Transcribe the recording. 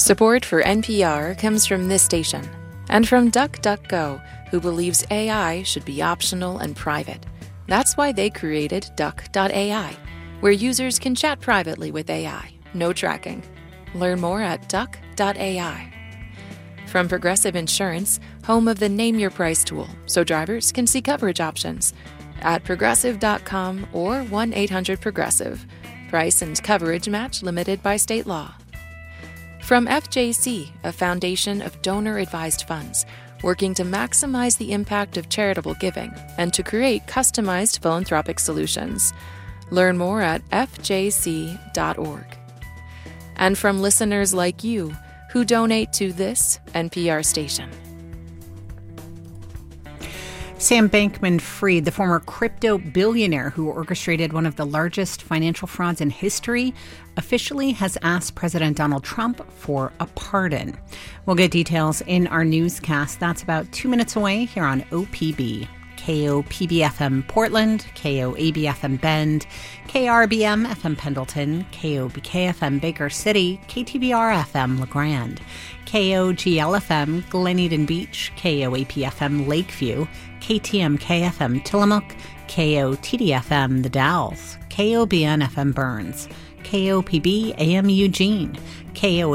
Support for NPR comes from this station and from DuckDuckGo, who believes AI should be optional and private. That's why they created Duck.ai, where users can chat privately with AI, no tracking. Learn more at Duck.ai. From Progressive Insurance, home of the Name Your Price tool, so drivers can see coverage options at Progressive.com or 1-800-PROGRESSIVE. Price and coverage match limited by state law. From FJC, a foundation of donor-advised funds, working to maximize the impact of charitable giving and to create customized philanthropic solutions. Learn more at fjc.org. And from listeners like you who donate to this NPR station. Sam Bankman-Fried, the former crypto billionaire who orchestrated one of the largest financial frauds in history, officially has asked President Donald Trump for a pardon. We'll get details in our newscast. That's about 2 minutes away here on OPB. KOPB-FM Portland, KOAB-FM Bend, KRBM-FM Pendleton, KOBK-FM Baker City, KTVR-FM LeGrand, KOGL-FM Glen Beach, KOAP-FM Lakeview, KTMK-FM Tillamook, KOTD-FM The Dalles, KOBN-FM Burns, KOPB-AM Eugene, KO